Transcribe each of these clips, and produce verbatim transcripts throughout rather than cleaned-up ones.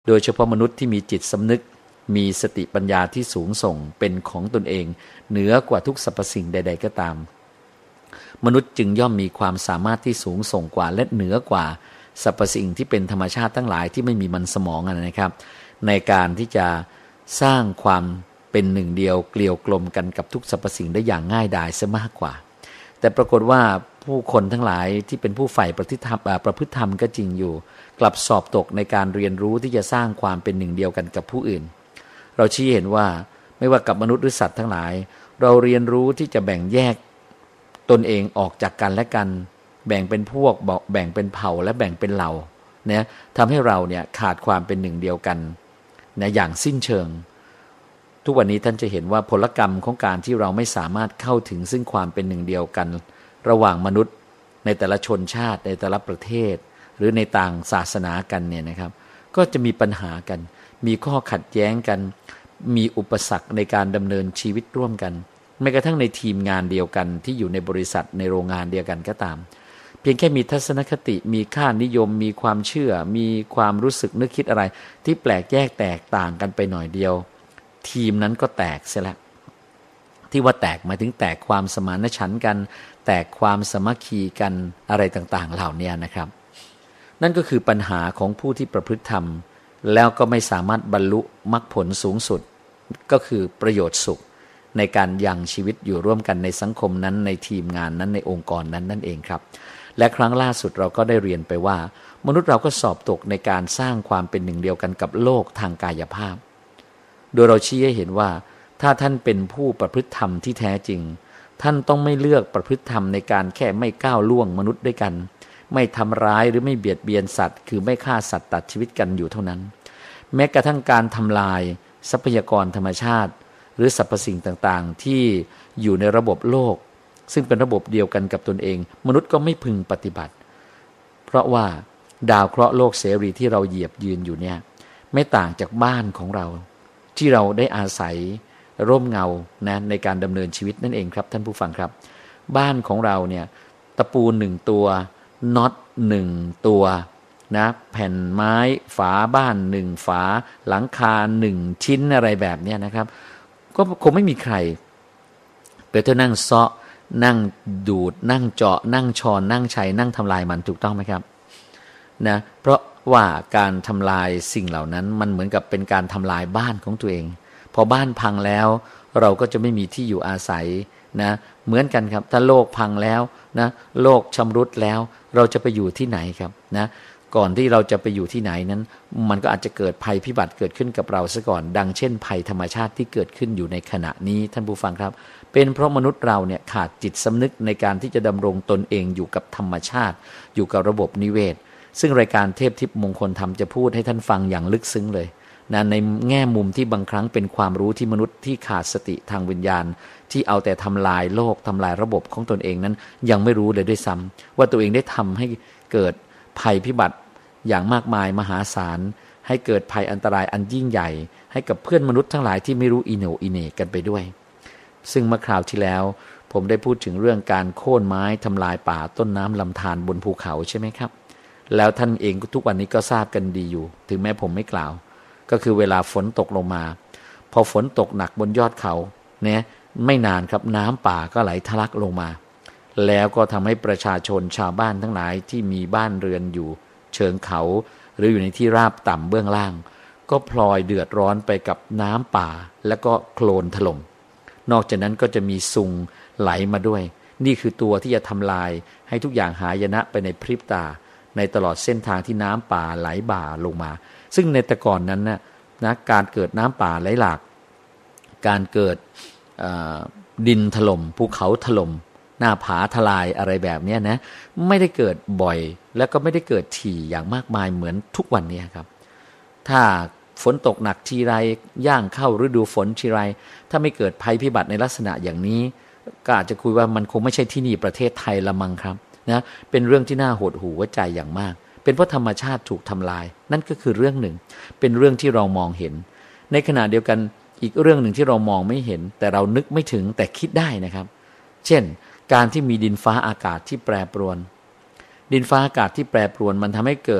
โดยเฉพาะมนุษย์ที่มีจิตสำนึกมีสติปัญญาที่สูงส่งเป็นของตนเองเหนือกว่าทุกสรรพสิ่งใดๆก็ตามมนุษย์จึงย่อมมีความสามารถที่สูงส่งกว่าและเหนือกว่าสรรพสิ่งที่เป็นธรรมชาติทั้งหลายที่ไม่มีมันสมองนะครับในการที่จะสร้างความเป็นหนึ่งเดียวเกลียวกลมกันกับทุกสรรพสิ่งได้อย่างง่ายดายซะมากกว่าแต่ปรากฏว่าผู้คนทั้งหลายที่เป็นผู้ใฝ่ประพฤติธรรมประพฤติธรรมก็จริงอยู่กลับสอบตกในการเรียนรู้ที่จะสร้างความเป็นหนึ่งเดียวกันกับผู้อื่นเราชี้เห็นว่าไม่ว่ากับมนุษย์หรือสัตว์ทั้งหลายเราเรียนรู้ที่จะแบ่งแยกตนเองออกจากกันและกันแบ่งเป็นพวกแบ่งเป็นเผ่าและแบ่งเป็นเหล่าเนี่ยทำให้เราเนี่ยขาดความเป็นหนึ่งเดียวกันนะอย่างสิ้นเชิงทุกวันนี้ท่านจะเห็นว่าผลกรรมของการที่เราไม่สามารถเข้าถึงซึ่งความเป็นหนึ่งเดียวกันระหว่างมนุษย์ในแต่ละชนชาติในแต่ละประเทศหรือในต่างศาสนากันเนี่ยนะครับก็จะมีปัญหากันมีข้อขัดแย้งกันมีอุปสรรคในการดำเนินชีวิตร่วมกันแม้กระทั่งในทีมงานเดียวกันที่อยู่ในบริษัทในโรงงานเดียวกันก็ตามเพียงแค่มีทัศนคติมีค่านิยมมีความเชื่อมีความรู้สึกนึกคิดอะไรที่แปลกแยกแตกต่างกันไปหน่อยเดียวทีมนั้นก็แตกเสียแล้วที่ว่าแตกหมายถึงแตกความสมานฉันท์กันแตกความสามัคคีกันอะไรต่างๆเหล่านี้นะครับนั่นก็คือปัญหาของผู้ที่ประพฤติธรรมแล้วก็ไม่สามารถบรรลุมรรคผลสูงสุดก็คือประโยชน์สุขในการยังชีวิตอยู่ร่วมกันในสังคมนั้นในทีมงานนั้นในองค์กรนั้นนั่นเองครับและครั้งล่าสุดเราก็ได้เรียนไปว่ามนุษย์เราก็สอบตกในการสร้างความเป็นหนึ่งเดียวกันกับโลกทางกายภาพโดยเราชี้ให้เห็นว่าถ้าท่านเป็นผู้ประพฤติธรรมที่แท้จริงท่านต้องไม่เลือกประพฤติธรรมในการแค่ไม่ก้าวล่วงมนุษย์ด้วยกันไม่ทำร้ายหรือไม่เบียดเบียนสัตว์คือไม่ฆ่าสัตว์ตัดชีวิตกันอยู่เท่านั้นแม้กระทั่งการทำลายทรัพยากรธรรมชาติหรือสรรพสิ่งต่างๆที่อยู่ในระบบโลกซึ่งเป็นระบบเดียวกันกับตนเองมนุษย์ก็ไม่พึงปฏิบัติเพราะว่าดาวเคราะห์โลกเสรีที่เราเหยียบยืนอยู่เนี่ยไม่ต่างจากบ้านของเราที่เราได้อาศัยร่มเงานะในการดำเนินชีวิตนั่นเองครับท่านผู้ฟังครับบ้านของเราเนี่ยตะปูหนึ่งตัวน็อตหนึ่งตัวนะแผ่นไม้ฝาบ้านหนึ่งฝาหลังคาหนึ่งชิ้นอะไรแบบนี้นะครับก็คงไม่มีใครไปเท่านั่งเซาะนั่งดูดนั่งเจาะนั่งชอนนั่งชัยนั่งทำลายมันถูกต้องไหมครับนะเพราะว่าการทำลายสิ่งเหล่านั้นมันเหมือนกับเป็นการทำลายบ้านของตัวเองพอบ้านพังแล้วเราก็จะไม่มีที่อยู่อาศัยนะเหมือนกันครับถ้าโลกพังแล้วนะโลกชำรุดแล้วเราจะไปอยู่ที่ไหนครับนะก่อนที่เราจะไปอยู่ที่ไหนนั้นมันก็อาจจะเกิดภัยพิบัติเกิดขึ้นกับเราซะก่อนดังเช่นภัยธรรมชาติที่เกิดขึ้นอยู่ในขณะนี้ท่านผู้ฟังครับเป็นเพราะมนุษย์เราเนี่ยขาดจิตสำนึกในการที่จะดำรงตนเองอยู่กับธรรมชาติอยู่กับระบบนิเวศซึ่งรายการเทพทิพย์มงคลธรรมจะพูดให้ท่านฟังอย่างลึกซึ้งเลยนะในแง่มุมที่บางครั้งเป็นความรู้ที่มนุษย์ที่ขาดสติทางวิญญาณที่เอาแต่ทำลายโลกทำลายระบบของตนเองนั้นยังไม่รู้เลยด้วยซ้ำว่าตัวเองได้ทำให้เกิดภัยพิบัติอย่างมากมายมหาศาลให้เกิดภัยอันตรายอันยิ่งใหญ่ให้กับเพื่อนมนุษย์ทั้งหลายที่ไม่รู้อีโหนอีเหน่กันไปด้วยซึ่งเมื่อคราวที่แล้วผมได้พูดถึงเรื่องการโค่นไม้ทำลายป่าต้นน้ำลำธารบนภูเขาใช่ไหมครับแล้วท่านเองทุกวันนี้ก็ทราบกันดีอยู่ถึงแม้ผมไม่กล่าวก็คือเวลาฝนตกลงมาพอฝนตกหนักบนยอดเขาเนี่ยไม่นานครับน้ำป่าก็ไหลทะลักลงมาแล้วก็ทำให้ประชาชนชาวบ้านทั้งหลายที่มีบ้านเรือนอยู่เชิงเขาหรืออยู่ในที่ราบต่ำเบื้องล่างก็พลอยเดือดร้อนไปกับน้ำป่าแล้วก็โคลนถล่มนอกจากนั้นก็จะมีซุงไหลมาด้วยนี่คือตัวที่จะทำลายให้ทุกอย่างหายนะไปในพริบตาในตลอดเส้นทางที่น้ำป่าไหลบ่าลงมาซึ่งในแต่ก่อนนั้นนะนะการเกิดน้ำป่าไหลหลากการเกิดดินถล่มภูเขาถล่มหน้าผาทลายอะไรแบบนี้นะไม่ได้เกิดบ่อยแล้วก็ไม่ได้เกิดถี่อย่างมากมายเหมือนทุกวันนี้ครับถ้าฝนตกหนักทีไรย่างเข้าฤดูฝนทีไรถ้าไม่เกิดภัยพิบัติในลักษณะอย่างนี้ก็อาจจะคุยว่ามันคงไม่ใช่ที่นี่ประเทศไทยละมั้งครับนะเป็นเรื่องที่น่าหดหู่หัวใจอย่างมากเป็นเพราะธรรมชาติถูกทำลายนั่นก็คือเรื่องหนึ่งเป็นเรื่องที่เรามองเห็นในขณะเดียวกันอีกเรื่องหนึ่งที่เรามองไม่เห็นแต่เรานึกไม่ถึงแต่คิดได้นะครับเช่นการที่มีดินฟ้าอากาศที่แปรปรวนดินฟ้าอากาศที่แปรปรวนมันทำให้เกิด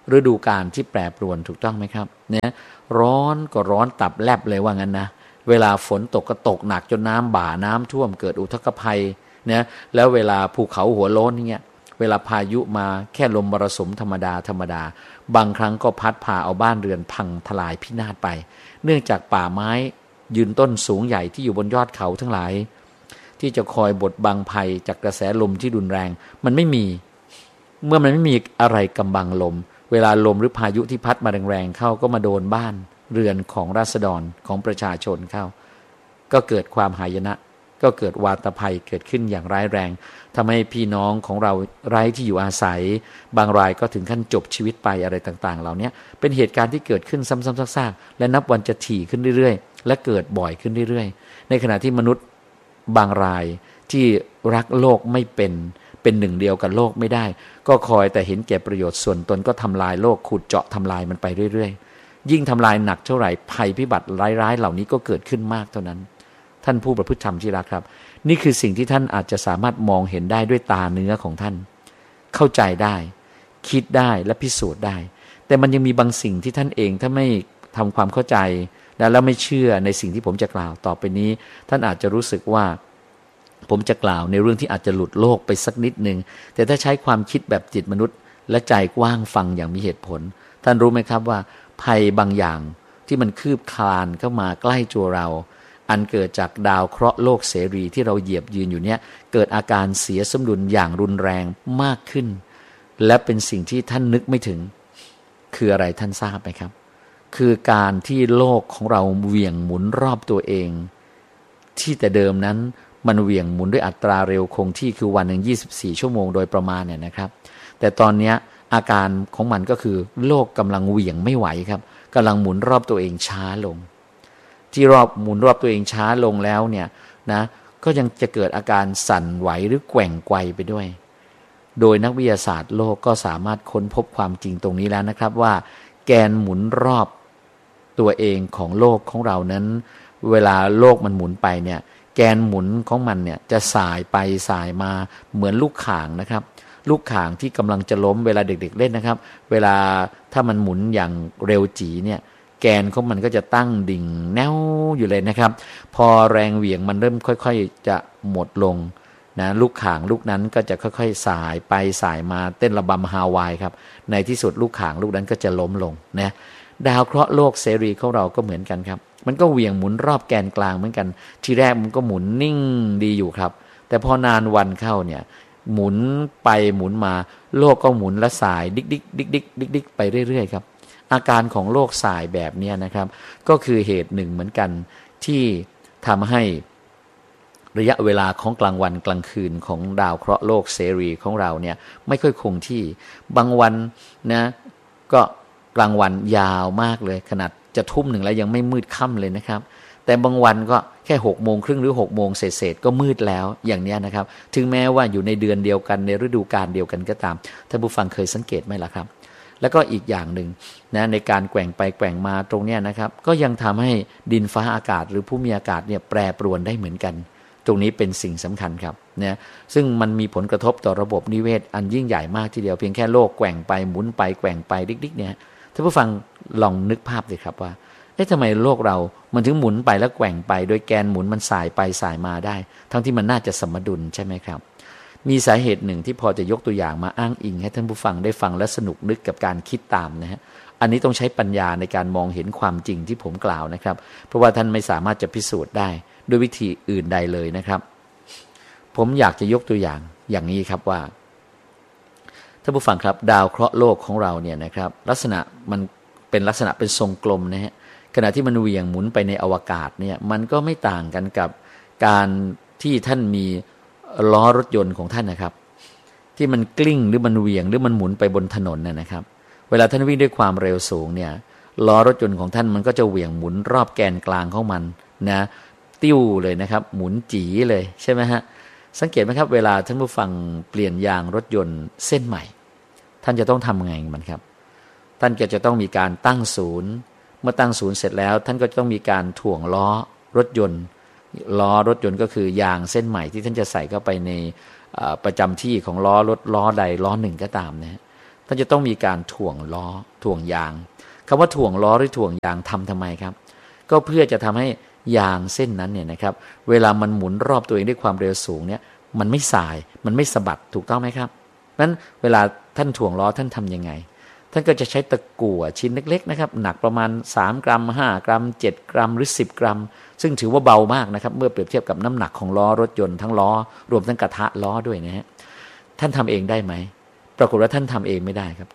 ฤดูกาลที่แปรปรวนถูกต้องไหมครับเนี่ยร้อนก็ร้อนตับแลบเลยว่างั้นนะเวลาฝนตกก็ตกหนักจนน้ำบ่าน้ำท่วมเกิดอุทกภัยนะแล้วเวลาภูเขาหัวโล้นเนี่ยเวลาพายุมาแค่ลมมรสุมธรรมดาธรรมดาบางครั้งก็พัดพาเอาบ้านเรือนพังทลายพินาศไปเนื่องจากป่าไม้ยืนต้นสูงใหญ่ที่อยู่บนยอดเขาทั้งหลายที่จะคอยบดบังภัยจากกระแสลมที่รุนแรงมันไม่มีเมื่อมันไม่มีอะไรกำบังลมเวลาลมหรือพายุที่พัดมาแรงๆเข้าก็มาโดนบ้านเรือนของราษฎรของประชาชนเข้าก็เกิดความหายนะก็เกิดวาตภัยเกิดขึ้นอย่างร้ายแรงทำให้พี่น้องของเราไร้ที่อยู่อาศัยบางรายก็ถึงขั้นจบชีวิตไปอะไรต่างๆเหล่านี้เป็นเหตุการณ์ที่เกิดขึ้นซ้ำๆซากๆและนับวันจะถี่ขึ้นเรื่อยๆและเกิดบ่อยขึ้นเรื่อยๆในขณะที่มนุษย์บางรายที่รักโลกไม่เป็นเป็นหนึ่งเดียวกับโลกไม่ได้ก็คอยแต่เห็นแก่ประโยชน์ส่วนตนก็ทำลายโลกขุดเจาะทำลายมันไปเรื่อยๆยิ่งทำลายหนักเท่าไหร่ภัยพิบัติร้ายๆเหล่านี้ก็เกิดขึ้นมากเท่านั้นท่านผู้ประพฤติธรรมที่รักครับนี่คือสิ่งที่ท่านอาจจะสามารถมองเห็นได้ด้วยตาเนื้อของท่านเข้าใจได้คิดได้และพิสูจน์ได้แต่มันยังมีบางสิ่งที่ท่านเองถ้าไม่ทำความเข้าใจแล้วไม่เชื่อในสิ่งที่ผมจะกล่าวต่อไปนี้ท่านอาจจะรู้สึกว่าผมจะกล่าวในเรื่องที่อาจจะหลุดโลกไปสักนิดนึงแต่ถ้าใช้ความคิดแบบจิตมนุษย์และใจกว้างฟังอย่างมีเหตุผลท่านรู้ไหมครับว่าภัยบางอย่างที่มันคืบคลานเข้ามาใกล้ตัวเราอันเกิดจากดาวเคราะห์โลกเสรีที่เราเหยียบยืนอยู่เนี่ยเกิดอาการเสียสมดุลอย่างรุนแรงมากขึ้นและเป็นสิ่งที่ท่านนึกไม่ถึงคืออะไรท่านทราบไหมครับคือการที่โลกของเราเหวี่ยงหมุนรอบตัวเองที่แต่เดิมนั้นมันเหวี่ยงหมุนด้วยอัตราเร็วคงที่คือวันหนึ่งยี่สิบสี่ชั่วโมงโดยประมาณเนี่ยนะครับแต่ตอนนี้อาการของมันก็คือโลกกำลังเหวี่ยงไม่ไหวครับกำลังหมุนรอบตัวเองช้าลงที่รอบหมุนรอบตัวเองช้าลงแล้วเนี่ยนะก็ยังจะเกิดอาการสั่นไหวหรือแกว่งไกวไปด้วยโดยนักวิทยาศาสตร์โลกก็สามารถค้นพบความจริงตรงนี้แล้วนะครับว่าแกนหมุนรอบตัวเองของโลกของเรานั้นเวลาโลกมันหมุนไปเนี่ยแกนหมุนของมันเนี่ยจะสายไปสายมาเหมือนลูกข่างนะครับลูกข่างที่กำลังจะล้มเวลาเด็กๆเล่นนะครับเวลาถ้ามันหมุนอย่างเร็วจีเนี่ยแกนของมันก็จะตั้งดิ่งแนวอยู่เลยนะครับพอแรงเหวี่ยงมันเริ่มค่อยๆจะหมดลงนะลูกข่างลูกนั้นก็จะค่อยๆสายไปสายมาเต้นระบำฮาวายครับในที่สุดลูกข่างลูกนั้นก็จะล้มลงนะดาวเคราะห์โลกเสรีของเราก็เหมือนกันครับมันก็เหวี่ยงหมุนรอบแกนกลางเหมือนกันทีแรกมันก็หมุนนิ่งดีอยู่ครับแต่พอนานวันเข้าเนี่ยหมุนไปหมุนมาโลกก็หมุนและสายดิกดิกดิกดิกดิกดิกไปเรื่อยๆครับอาการของโลกสายแบบนี้นะครับก็คือเหตุหนึ่งเหมือนกันที่ทำให้ระยะเวลาของกลางวันกลางคืนของดาวเคราะห์โลกเสรีของเราเนี่ยไม่ค่อยคงที่บางวันนะก็กลางวันยาวมากเลยขนาดจะทุ่มหนึ่งแล้วยังไม่มืดค่ำเลยนะครับแต่บางวันก็แค่หกโมงครึ่งหรือหกโมงเศษๆก็มืดแล้วอย่างนี้นะครับถึงแม้ว่าอยู่ในเดือนเดียวกันในฤดูกาลเดียวกันก็ตามท่านผู้ฟังเคยสังเกตไหมล่ะครับแล้วก็อีกอย่างหนึ่งนะในการแกว่งไปแกว่งมาตรงนี้นะครับก็ยังทำให้ดินฟ้าอากาศหรือภูมิอากาศเนี่ยแปรปรวนได้เหมือนกันตรงนี้เป็นสิ่งสำคัญครับนะซึ่งมันมีผลกระทบต่อระบบนิเวศอันยิ่งใหญ่มากทีเดียวเพียงแค่โลกแกว่งไปหมุนไปแกว่งไปดิ๊กๆเนี่ยท่านผู้ฟังลองนึกภาพสิครับว่าเอ๊ะทำไมโลกเรามันถึงหมุนไปแล้วแกว่งไปโดยแกนหมุนมันสายไปสายมาได้ทั้งที่มันน่าจะสมดุลใช่ไหมครับมีสาเหตุหนึ่งที่พอจะยกตัวอย่างมาอ้างอิงให้ท่านผู้ฟังได้ฟังและสนุกนึกกับการคิดตามนะฮะอันนี้ต้องใช้ปัญญาในการมองเห็นความจริงที่ผมกล่าวนะครับเพราะว่าท่านไม่สามารถจะพิสูจน์ได้ด้วยวิธีอื่นใดเลยนะครับผมอยากจะยกตัวอย่างอย่างนี้ครับว่าท่านผู้ฟังครับดาวเคราะห์โลกของเราเนี่ยนะครับลักษณะมันเป็นลักษณะเป็นทรงกลมนะฮะขณะที่มันเหวี่ยงหมุนไปในอวกาศเนี่ยมันก็ไม่ต่างกันกับการที่ท่านมีล้อรถยนต์ของท่านนะครับที่มันกลิ้งหรือมันเหวี่ยงหรือมันหมุนไปบนถนนน่ะนะครับเวลาท่านวิ่งด้วยความเร็วสูงเนี่ยล้อรถยนต์ของท่านมันก็จะเหวี่ยงหมุนรอบแกนกลางของมันนะติ้วเลยนะครับหมุนจี๋เลยใช่ไหมฮะสังเกตไหมครับเวลาท่านผู้ฟังเปลี่ยนยางรถยนต์เส้นใหม่ท่านจะต้องทำไงมันครับท่านก็จะต้องมีการตั้งศูนย์เมื่อตั้งศูนย์เสร็จแล้วท่านก็จะต้องมีการถ่วงล้อรถยนต์ล้อรถยนต์ก็คือยางเส้นใหม่ที่ท่านจะใส่เข้าไปในประจำที่ของล้อรถล้อใดล้อหนึ่งก็ตามนะท่านจะต้องมีการถ่วงล้อถ่วงยางคำว่าถ่วงล้อหรือถ่วงยางทำทำไมครับก็เพื่อจะทำให้ยางเส้นนั้นเนี่ยนะครับเวลามันหมุนรอบตัวเองด้วยความเร็วสูงเนี่ยมันไม่สายมันไม่สะบัดถูกต้องไหมครับนั้นเวลาท่านถ่วงล้อท่านทำยังไงท่านก็จะใช้ตะกั่วชิ้นเล็กๆนะครับหนักประมาณสามกรัมห้ากรัมเจ็ดกรัมหรือสิบกรัมซึ่งถือว่าเบามากนะครับเมื่อเปรียบเทียบกับน้ำหนักของล้อรถยนต์ทั้งล้อรวมทั้งกระทะล้อด้วยนะฮะท่านทำเองได้ไหมปรากฏว่าท่านทำเองไม่ได้ครับ